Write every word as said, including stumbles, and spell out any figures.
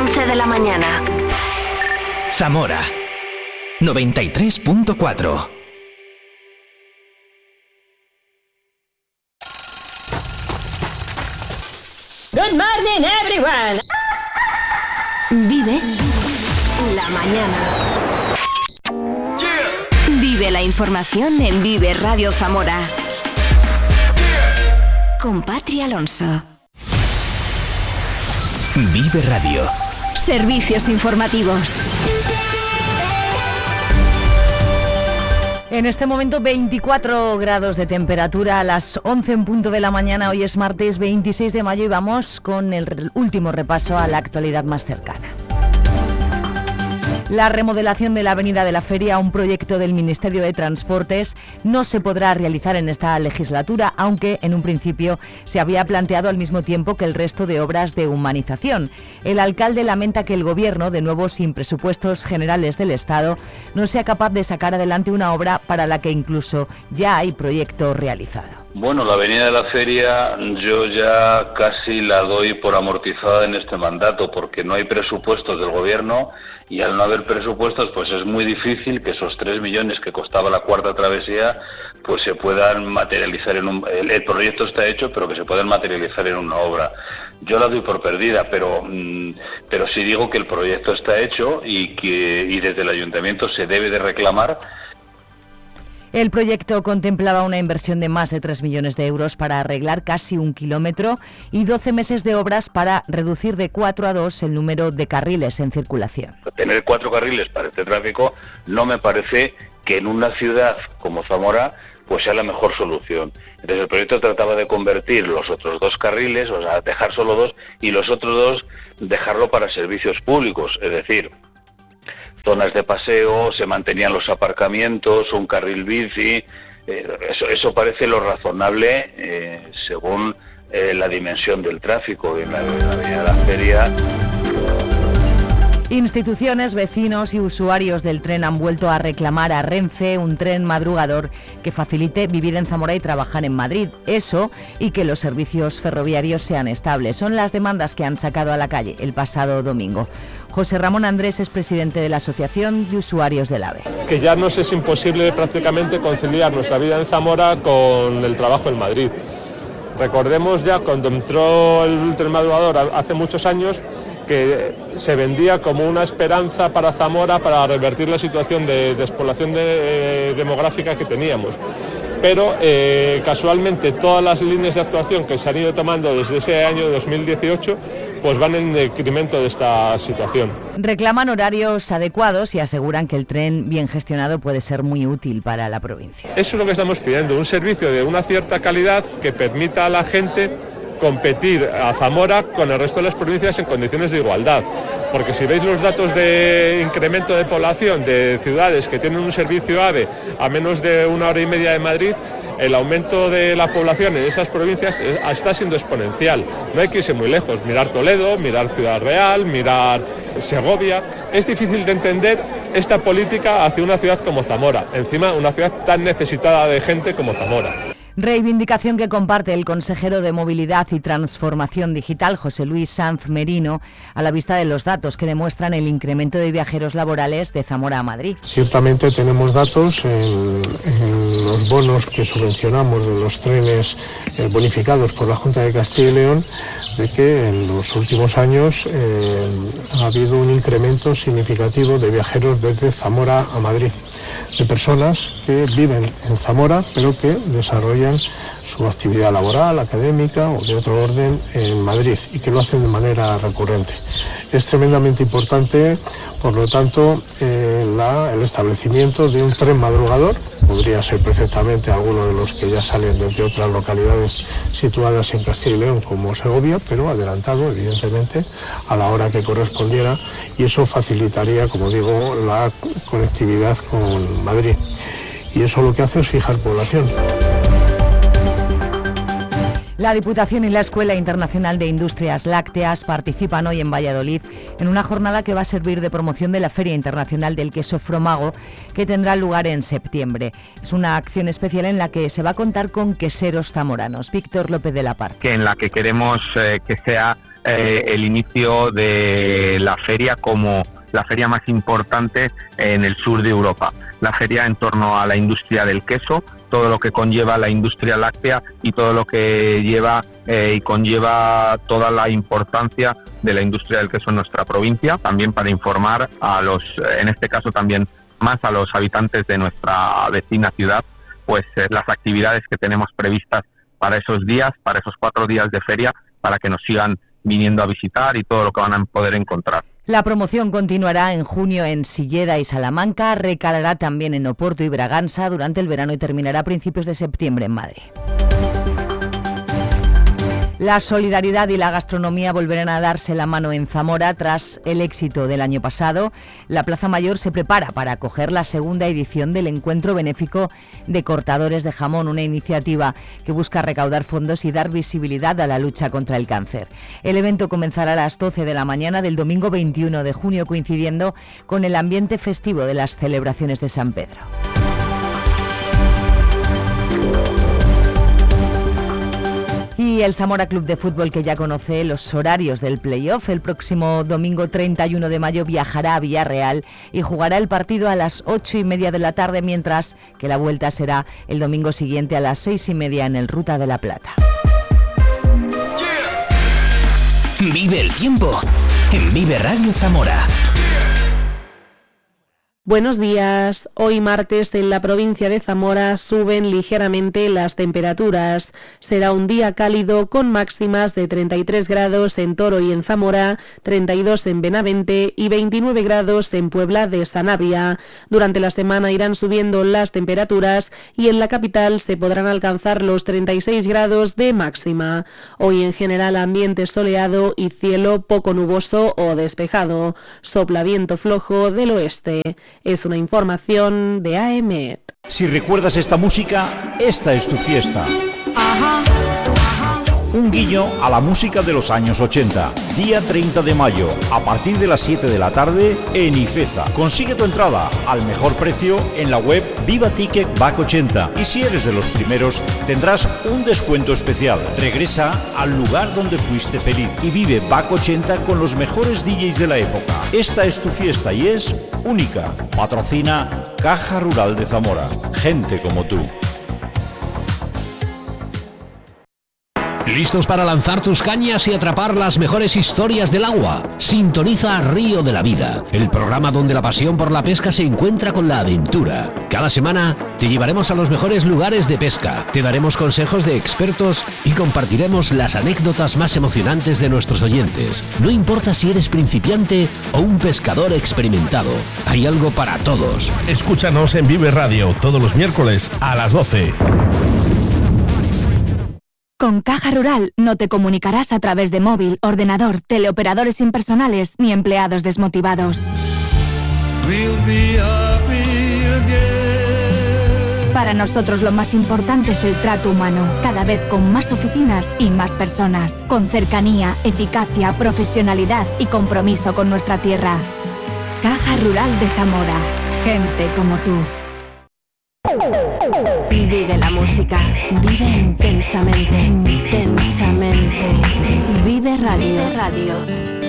once de la mañana. Zamora noventa y tres punto cuatro. Good morning, everyone. Vive la mañana. Yeah. Vive la información en Vive Radio Zamora. Yeah. Con Patri Alonso. Vive Radio. Servicios informativos. En este momento veinticuatro grados de temperatura a las once en punto de la mañana. Hoy es martes veintiséis de mayo y vamos con el último repaso a la actualidad más cercana. La remodelación de la Avenida de la Feria, un proyecto del Ministerio de Transportes, no se podrá realizar en esta legislatura, aunque en un principio se había planteado al mismo tiempo que el resto de obras de humanización. El alcalde lamenta que el Gobierno, de nuevo sin presupuestos generales del Estado, no sea capaz de sacar adelante una obra para la que incluso ya hay proyecto realizado. Bueno, la Avenida de la Feria yo ya casi la doy por amortizada en este mandato, porque no hay presupuestos del Gobierno y al no haber presupuestos pues es muy difícil que esos tres millones que costaba la cuarta travesía pues se puedan materializar en un... El, el proyecto está hecho, pero que se puedan materializar en una obra. Yo la doy por perdida, pero pero sí digo que el proyecto está hecho y que y desde el Ayuntamiento se debe de reclamar. El proyecto contemplaba una inversión de más de tres millones de euros para arreglar casi un kilómetro y doce meses de obras para reducir de cuatro a dos el número de carriles en circulación. Tener cuatro carriles para este tráfico no me parece que en una ciudad como Zamora pues sea la mejor solución. Entonces el proyecto trataba de convertir los otros dos carriles, o sea, dejar solo dos, y los otros dos dejarlo para servicios públicos, es decir, zonas de paseo, se mantenían los aparcamientos, un carril bici, eh, eso, eso parece lo razonable eh, según eh, la dimensión del tráfico en la, en la Avenida de la Feria. Instituciones, vecinos y usuarios del tren han vuelto a reclamar a Renfe un tren madrugador que facilite vivir en Zamora y trabajar en Madrid. Eso y que los servicios ferroviarios sean estables. Son las demandas que han sacado a la calle el pasado domingo. José Ramón Andrés es presidente de la Asociación de Usuarios del AVE. Que ya nos es imposible prácticamente conciliar nuestra vida en Zamora con el trabajo en Madrid. Recordemos ya cuando entró el tren madrugador hace muchos años, que se vendía como una esperanza para Zamora para revertir la situación de despoblación de, eh, demográfica que teníamos. Pero eh, casualmente todas las líneas de actuación que se han ido tomando desde ese año dos mil dieciocho pues van en decremento de esta situación. Reclaman horarios adecuados y aseguran que el tren bien gestionado puede ser muy útil para la provincia. Eso es lo que estamos pidiendo, un servicio de una cierta calidad que permita a la gente competir a Zamora con el resto de las provincias en condiciones de igualdad. Porque si veis los datos de incremento de población de ciudades que tienen un servicio AVE a menos de una hora y media de Madrid, el aumento de la población en esas provincias está siendo exponencial. No hay que irse muy lejos, mirar Toledo, mirar Ciudad Real, mirar Segovia. Es difícil de entender esta política hacia una ciudad como Zamora, encima una ciudad tan necesitada de gente como Zamora. Reivindicación que comparte el consejero de Movilidad y Transformación Digital, José Luis Sanz Merino, a la vista de los datos que demuestran el incremento de viajeros laborales de Zamora a Madrid. Ciertamente tenemos datos en, en los bonos que subvencionamos de los trenes eh, bonificados por la Junta de Castilla y León, de que en los últimos años eh, ha habido un incremento significativo de viajeros desde Zamora a Madrid, de personas que viven en Zamora pero que desarrollan su actividad laboral, académica o de otro orden en Madrid y que lo hacen de manera recurrente. Es tremendamente importante, por lo tanto, eh, la, el establecimiento de un tren madrugador. Podría ser perfectamente alguno de los que ya salen desde otras localidades situadas en Castilla y León como Segovia, pero adelantado evidentemente a la hora que correspondiera, y eso facilitaría, como digo, la conectividad con Madrid. Y eso lo que hace es fijar población. La Diputación y la Escuela Internacional de Industrias Lácteas participan hoy en Valladolid en una jornada que va a servir de promoción de la Feria Internacional del Queso Fromago, que tendrá lugar en septiembre. Es una acción especial en la que se va a contar con queseros zamoranos. Víctor López de la Parra. Que en la que queremos eh, que sea eh, el inicio de la feria como la feria más importante en el sur de Europa. La feria en torno a la industria del queso, todo lo que conlleva la industria láctea y todo lo que lleva eh, y conlleva toda la importancia de la industria del queso en nuestra provincia, también para informar a los, en este caso también más a los habitantes de nuestra vecina ciudad, pues eh, las actividades que tenemos previstas para esos días, para esos cuatro días de feria, para que nos sigan viniendo a visitar y todo lo que van a poder encontrar. La promoción continuará en junio en Silleda y Salamanca, recalará también en Oporto y Bragança durante el verano y terminará a principios de septiembre en Madrid. La solidaridad y la gastronomía volverán a darse la mano en Zamora tras el éxito del año pasado. La Plaza Mayor se prepara para acoger la segunda edición del Encuentro Benéfico de Cortadores de Jamón, una iniciativa que busca recaudar fondos y dar visibilidad a la lucha contra el cáncer. El evento comenzará a las doce de la mañana del domingo veintiuno de junio, coincidiendo con el ambiente festivo de las celebraciones de San Pedro. Y el Zamora Club de Fútbol, que ya conoce los horarios del play-off, el próximo domingo treinta y uno de mayo viajará a Villarreal y jugará el partido a las ocho y media de la tarde, mientras que la vuelta será el domingo siguiente a las seis y media en el Ruta de la Plata. Vive el tiempo en Vive Radio Zamora. Buenos días. Hoy martes en la provincia de Zamora suben ligeramente las temperaturas. Será un día cálido con máximas de treinta y tres grados en Toro y en Zamora, treinta y dos en Benavente y veintinueve grados en Puebla de Sanabria. Durante la semana irán subiendo las temperaturas y en la capital se podrán alcanzar los treinta y seis grados de máxima. Hoy en general ambiente soleado y cielo poco nuboso o despejado. Sopla viento flojo del oeste. Es una información de A M E T. Si recuerdas esta música, esta es tu fiesta. Ajá. Un guiño a la música de los años ochenta. Día treinta de mayo, a partir de las siete de la tarde, en Ifeza. Consigue tu entrada al mejor precio en la web Viva Ticket Back ochenta. Y si eres de los primeros, tendrás un descuento especial. Regresa al lugar donde fuiste feliz y vive Back ochenta con los mejores D Js de la época. Esta es tu fiesta y es única. Patrocina Caja Rural de Zamora. Gente como tú. ¿Listos para lanzar tus cañas y atrapar las mejores historias del agua? Sintoniza Río de la Vida, el programa donde la pasión por la pesca se encuentra con la aventura. Cada semana te llevaremos a los mejores lugares de pesca, te daremos consejos de expertos y compartiremos las anécdotas más emocionantes de nuestros oyentes. No importa si eres principiante o un pescador experimentado, hay algo para todos. Escúchanos en Vive Radio todos los miércoles a las doce. Con Caja Rural no te comunicarás a través de móvil, ordenador, teleoperadores impersonales ni empleados desmotivados. Para nosotros lo más importante es el trato humano, cada vez con más oficinas y más personas, con cercanía, eficacia, profesionalidad y compromiso con nuestra tierra. Caja Rural de Zamora, gente como tú. Vive la música, vive intensamente, intensamente. Vive Radio. Vive Radio.